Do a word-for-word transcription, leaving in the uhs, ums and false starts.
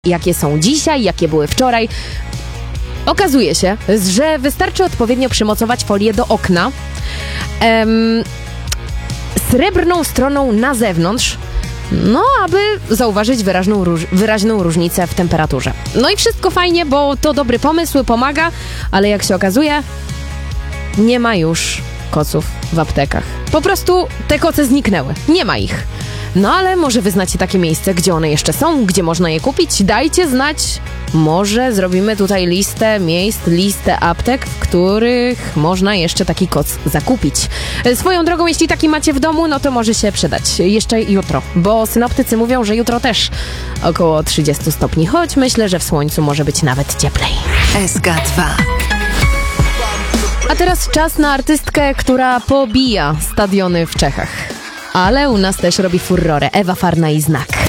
jakie są dzisiaj, jakie były wczoraj. Okazuje się, że wystarczy odpowiednio przymocować folię do okna em, srebrną stroną na zewnątrz, no aby zauważyć wyraźną, róż- wyraźną różnicę w temperaturze. No i wszystko fajnie, bo to dobry pomysł, pomaga, ale jak się okazuje, nie ma już koców w aptekach. Po prostu te koce zniknęły. Nie ma ich. No ale może wy znacie takie miejsce, gdzie one jeszcze są, gdzie można je kupić? Dajcie znać. Może zrobimy tutaj listę miejsc, listę aptek, w których można jeszcze taki koc zakupić. Swoją drogą, jeśli taki macie w domu, no to może się przydać. Jeszcze jutro, bo synoptycy mówią, że jutro też około trzydzieści stopni, choć myślę, że w słońcu może być nawet cieplej. S K dwa. A teraz czas na artystkę, która pobija stadiony w Czechach. Ale u nas też robi furorę. Ewa Farna i Znak.